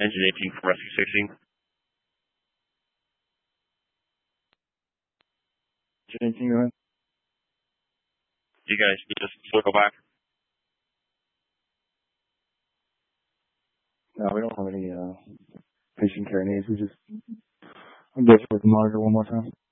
Engine 18 from Rescue 16. Engine 18, go ahead. You guys just circle back. No, we don't have any patient care needs. I'm just with the monitor one more time.